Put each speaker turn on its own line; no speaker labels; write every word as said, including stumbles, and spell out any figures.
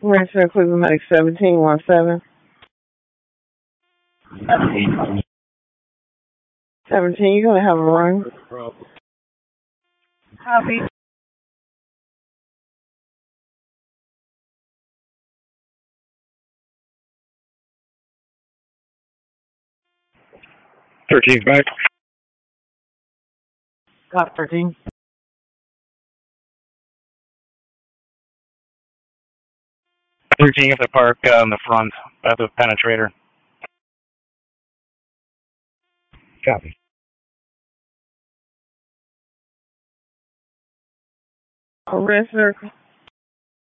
Rancher Cleveland Medic seventeen one seven. seventeen, you're going to have a run. Copy.
thirteen's back.
Cop thirteen.
thirteen at the park uh, in the front at the penetrator. Copy.
Red Circle.